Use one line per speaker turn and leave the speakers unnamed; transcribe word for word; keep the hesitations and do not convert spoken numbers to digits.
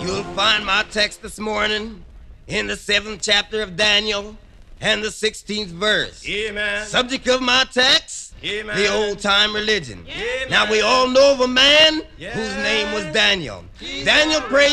You'll find my text this morning in the seventh chapter of Daniel and the sixteenth verse.
Amen.
Subject of my text,
Amen.
the old-time religion.
Amen.
Now we all know of a man
Yes.
whose name was Daniel. Daniel prayed